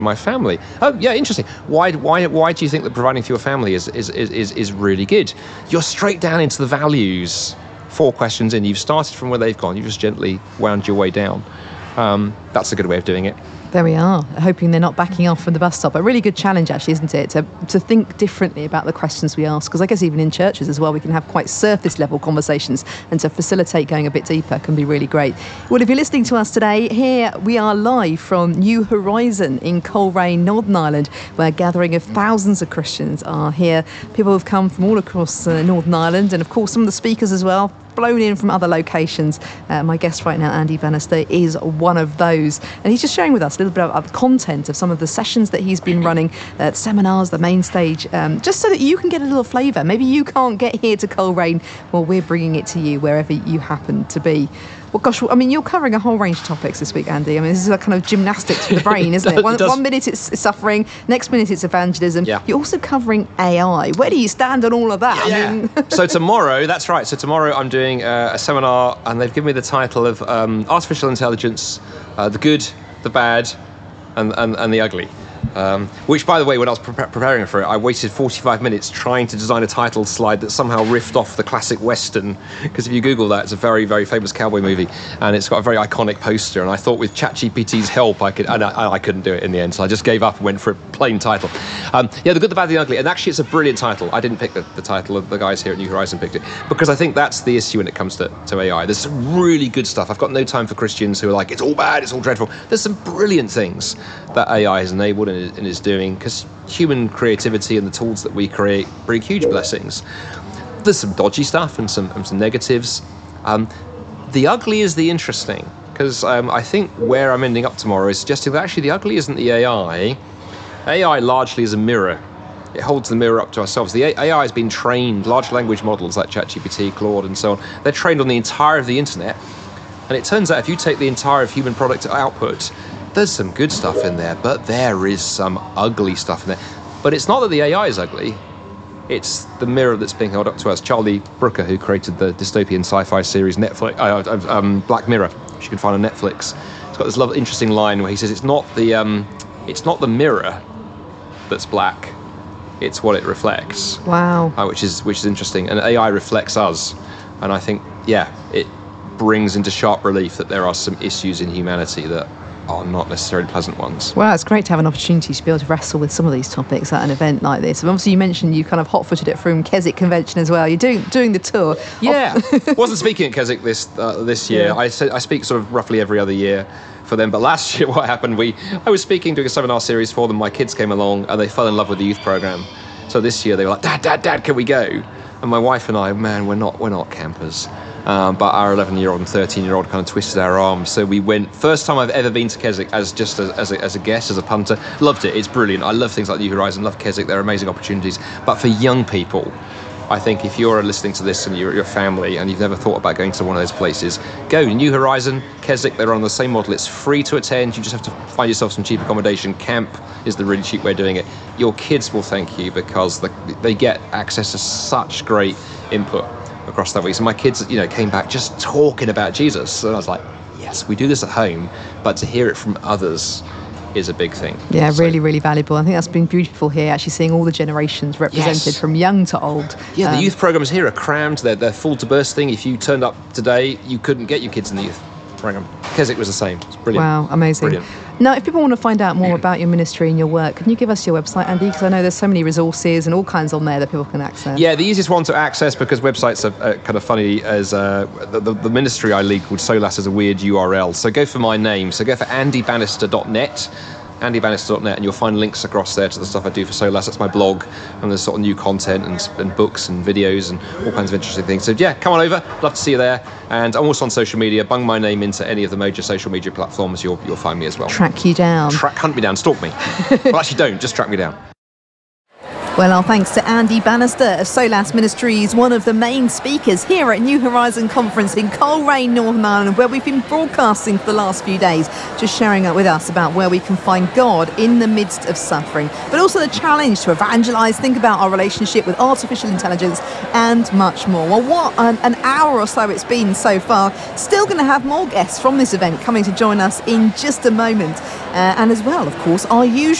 my family. Oh, yeah, interesting. Why do you think that providing for your family is really good? You're straight down into the values. 4 questions in, you've started from where they've gone. You've just gently wound your way down. That's a good way of doing it. There we are, hoping they're not backing off from the bus stop. A really good challenge, actually, isn't it? To think differently about the questions we ask. Because I guess even in churches as well, we can have quite surface level conversations, and to facilitate going a bit deeper can be really great. Well, if you're listening to us today, here we are live from New Horizon in Coleraine, Northern Ireland, where a gathering of thousands of Christians are here. People have come from all across Northern Ireland, and of course some of the speakers as well, flown in from other locations. My guest right now, Andy Bannister, is one of those. And he's just sharing with us a little bit about the content of some of the sessions that he's been running, the seminars, the main stage, just so that you can get a little flavour. Maybe you can't get here to Coleraine. Well, we're bringing it to you wherever you happen to be. Well, gosh, I mean, you're covering a whole range of topics this week, Andy. I mean, this is a kind of gymnastics for the brain, isn't it? One minute it's suffering, next minute it's evangelism. Yeah. You're also covering AI. Where do you stand on all of that? Yeah. I mean... So tomorrow, that's right. So tomorrow I'm doing a seminar, and they've given me the title of Artificial Intelligence, the Good, the Bad, and the Ugly. Which, by the way, when I was preparing for it, I waited 45 minutes trying to design a title slide that somehow riffed off the classic Western, because if you Google that, it's a very, very famous cowboy movie, and it's got a very iconic poster, and I thought with ChatGPT's help I could, and I couldn't do it in the end, so I just gave up and went for a plain title. The Good, the Bad, the Ugly, and actually it's a brilliant title. I didn't pick the title, the guys here at New Horizon picked it, because I think that's the issue when it comes to AI. There's some really good stuff. I've got no time for Christians who are like, it's all bad, it's all dreadful. There's some brilliant things that AI has enabled and is doing, because human creativity and the tools that we create bring huge blessings. There's some dodgy stuff and some negatives. The ugly is the interesting, because I think where I'm ending up tomorrow is suggesting that actually the ugly isn't the AI. AI largely is a mirror. It holds the mirror up to ourselves. The AI has been trained, large language models like ChatGPT, Claude, and so on, they're trained on the entire of the internet. And it turns out if you take the entire of human product output, there's some good stuff in there, but there is some ugly stuff in there. But it's not that the AI is ugly, it's the mirror that's being held up to us. Charlie Brooker, who created the dystopian sci-fi series Netflix, Black Mirror, which you can find on Netflix, he's got this lovely, interesting line where he says it's not the mirror that's black, it's what it reflects. Wow. Which is interesting. And AI reflects us, and I think it brings into sharp relief that there are some issues in humanity that are not necessarily pleasant ones. Well, it's great to have an opportunity to be able to wrestle with some of these topics at an event like this. And obviously you mentioned you kind of hot-footed it from Keswick Convention as well. You're doing the tour. Yeah. Wasn't speaking at Keswick this year. Yeah. I speak sort of roughly every other year for them, but last year what happened, I was speaking, doing a seminar series for them. My kids came along and they fell in love with the youth program. So this year they were like, Dad, can we go? And my wife and I, man, we're not campers. But our 11-year-old and 13-year-old kind of twisted our arms. So we went, first time I've ever been to Keswick as a guest, as a punter. Loved it, it's brilliant. I love things like New Horizon, love Keswick, they're amazing opportunities. But for young people, I think if you're listening to this and you're your family and you've never thought about going to one of those places, go. New Horizon, Keswick, they're on the same model. It's free to attend, you just have to find yourself some cheap accommodation. Camp is the really cheap way of doing it. Your kids will thank you because they get access to such great input across that week. So my kids, came back just talking about Jesus. And I was like, yes, we do this at home, but to hear it from others is a big thing. Yeah, really, really valuable. I think that's been beautiful here, actually seeing all the generations represented from young to old. Yeah, the youth programs here are crammed. They're full to bursting. If you turned up today, you couldn't get your kids in the youth program. Keswick was the same. It's brilliant. Wow, amazing. Brilliant. Now, if people want to find out more about your ministry and your work, can you give us your website, Andy? Because I know there's so many resources and all kinds on there that people can access. Yeah, the easiest one to access, because websites are kind of funny, as the ministry I lead called SOLAS is a weird URL. So go for my name. So go for andybannister.net. andybannister.net, and you'll find links across there to the stuff I do for SOLAS. That's my blog, and there's sort of new content and books and videos and all kinds of interesting things. So yeah, come on over, love to see you there. And I'm also on social media. Bung my name into any of the major social media platforms, you'll find me as well. Track you down. Hunt me down, stalk me. Well, actually don't, just track me down. Well, our thanks to Andy Bannister of Solas Ministries, one of the main speakers here at New Horizon Conference in Coleraine, Northern Ireland, where we've been broadcasting for the last few days, just sharing up with us about where we can find God in the midst of suffering, but also the challenge to evangelise, think about our relationship with artificial intelligence and much more. Well, what an hour or so it's been so far. Still going to have more guests from this event coming to join us in just a moment. And as well, of course, our usual